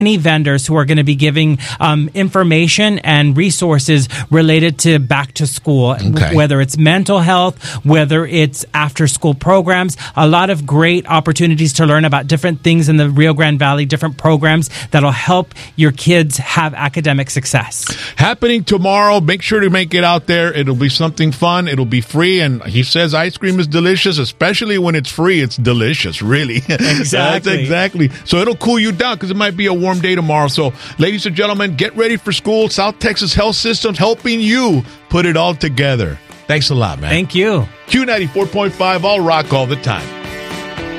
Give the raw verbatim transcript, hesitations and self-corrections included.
Many vendors who are going to be giving um, information and resources related to back to school, Okay. whether it's mental health, whether it's after school programs, a lot of great opportunities to learn about different things in the Rio Grande Valley, different programs that'll help your kids have academic success. Happening tomorrow. Make sure to make it out there. It'll be something fun. It'll be free. And he says ice cream is delicious, especially when it's free. It's delicious, really. Exactly. That's exactly. So it'll cool you down because it might be a warm day tomorrow. So, ladies and gentlemen, get ready for school. South Texas Health Systems helping you put it all together. Thanks a lot, man. Thank you. Q ninety-four point five, all rock all the time.